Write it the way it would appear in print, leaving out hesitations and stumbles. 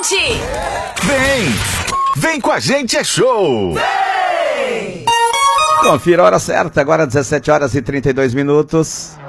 gente! Vem com a gente, é show! Confira a hora certa, agora 17 horas e 32 minutos.